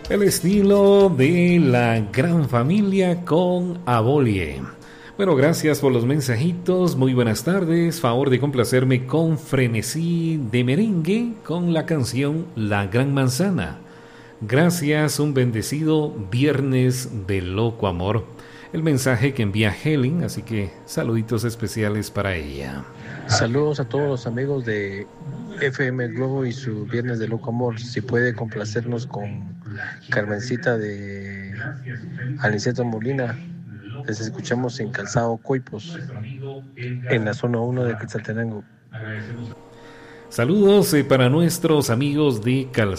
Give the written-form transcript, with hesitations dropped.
El estilo de la gran familia con Abolie. Bueno, gracias por los mensajitos. Muy buenas tardes. Favor de complacerme con frenesí de merengue con la canción La Gran Manzana. Gracias, un bendecido viernes de loco amor. El mensaje que envía Helen, así que saluditos especiales para ella. Saludos a todos los amigos de FM Globo y su Viernes de Loco Amor. Si puede complacernos con Carmencita de Aniceto Molina. Les escuchamos en Calzado Coipos, en la zona 1 de Quetzaltenango. Saludos para nuestros amigos de Calzado